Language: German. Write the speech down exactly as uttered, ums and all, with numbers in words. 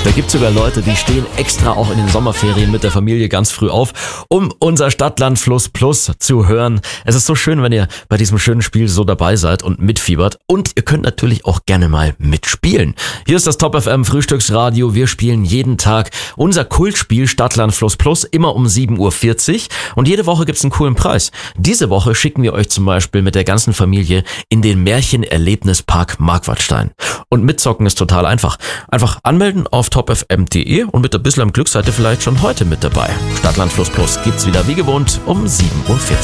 Da gibt es sogar Leute, die stehen extra auch in den Sommerferien mit der Familie ganz früh auf, um unser Stadtland Fluss Plus zu hören. Es ist so schön, wenn ihr bei diesem schönen Spiel so dabei seid und mitfiebert. Und ihr könnt natürlich auch gerne mal mitspielen. Hier ist das Top F M Frühstücksradio. Wir spielen jeden Tag unser Kultspiel Stadtland Fluss Plus, immer um sieben Uhr vierzig. Und jede Woche gibt's einen coolen Preis. Diese Woche schicken wir euch zum Beispiel mit der ganzen Familie in den Märchenerlebnispark Marquardstein. Und mitzocken ist total einfach. Einfach anmelden auf top f m punkt d e und mit ein bisschen am Glück seid ihr vielleicht schon heute mit dabei. Stadtland Fluss Plus gibt's wieder wie gewohnt um sieben Uhr vierzig.